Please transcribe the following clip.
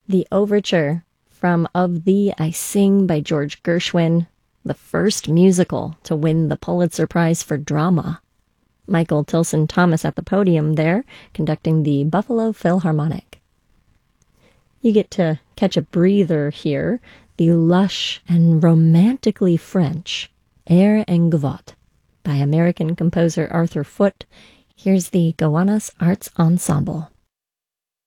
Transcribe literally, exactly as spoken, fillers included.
The overture from Of Thee I Sing by George Gershwin, the first musical to win the Pulitzer Prize for Drama. Michael Tilson Thomas at the podium there, conducting the Buffalo Philharmonic. You get to catch a breather here, the lush and romantically French Air en Gavotte by American composer Arthur Foote. Here's the Gowanus Arts Ensemble.